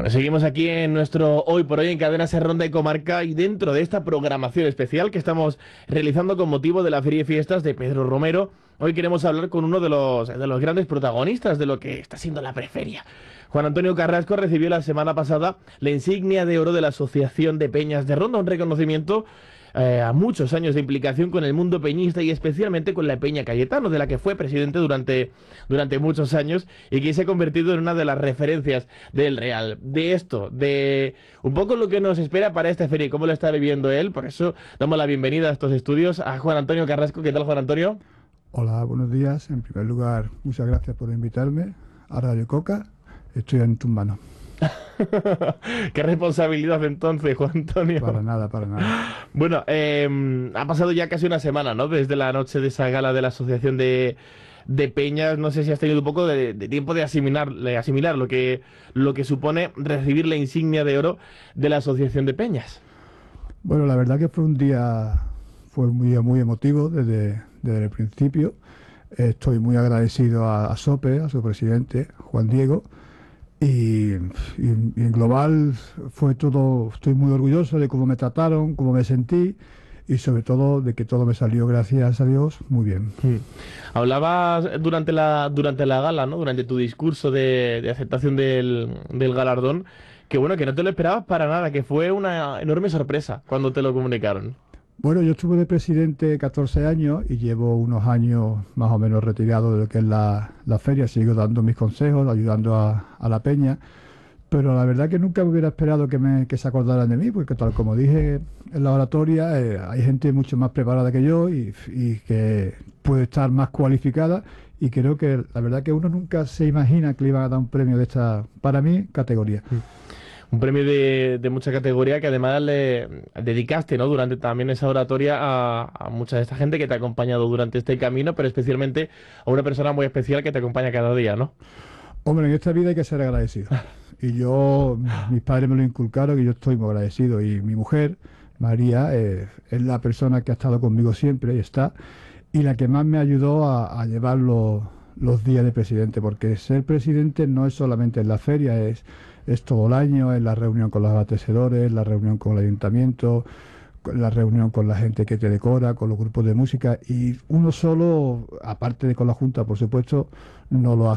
Bueno, seguimos aquí en nuestro Hoy por Hoy en Cadena Ser Ronda y Comarca y dentro de esta programación especial que estamos realizando con motivo de la Feria de Fiestas de Pedro Romero, hoy queremos hablar con uno de los grandes protagonistas de lo que está siendo la preferia. Juan Antonio Carrasco recibió la semana pasada la insignia de oro de la Asociación de Peñas de Ronda, un reconocimiento a muchos años de implicación con el mundo peñista y especialmente con la Peña Cayetano, de la que fue presidente durante muchos años y que se ha convertido en una de las referencias del Real. De esto, de un poco lo que nos espera para esta feria y cómo lo está viviendo él, por eso damos la bienvenida a estos estudios a Juan Antonio Carrasco. ¿Qué tal, Juan Antonio? Hola, buenos días. En primer lugar, muchas gracias por invitarme a Radio Coca. Estoy en tus manos. Qué responsabilidad entonces, Juan Antonio. Para nada, para nada. Bueno, ha pasado ya casi una semana, ¿no? Desde la noche de esa gala de la Asociación de Peñas. No sé si has tenido un poco de tiempo de asimilar lo que supone recibir la insignia de oro de la Asociación de Peñas. Bueno, la verdad que fue muy emotivo desde el principio. Estoy muy agradecido a Sope, a su presidente, Juan Diego. Y en global fue todo, estoy muy orgulloso de cómo me trataron, cómo me sentí y sobre todo de que todo me salió, gracias a Dios, muy bien. Hablabas durante la gala, ¿no? Durante tu discurso de aceptación del galardón, que bueno, que no te lo esperabas para nada, que fue una enorme sorpresa cuando te lo comunicaron. Bueno, yo estuve de presidente 14 años y llevo unos años más o menos retirado de lo que es la feria. Sigo dando mis consejos, ayudando a la peña, pero la verdad que nunca me hubiera esperado que se acordaran de mí, porque tal como dije en la oratoria, hay gente mucho más preparada que yo y que puede estar más cualificada, y creo que la verdad que uno nunca se imagina que le iban a dar un premio de esta, para mí, categoría. Un premio de mucha categoría que además le dedicaste, ¿no? Durante también esa oratoria a mucha de esta gente que te ha acompañado durante este camino, pero especialmente a una persona muy especial que te acompaña cada día, ¿no? Hombre, en esta vida hay que ser agradecido. Y mis padres me lo inculcaron y yo estoy muy agradecido. Y mi mujer, María, es la persona que ha estado conmigo siempre y está, y la que más me ayudó a llevar los días de presidente, porque ser presidente no es solamente en la feria, es todo el año, es la reunión con los abastecedores, la reunión con el ayuntamiento, la reunión con la gente que te decora, con los grupos de música, y uno solo, aparte de con la Junta, por supuesto, no lo hace.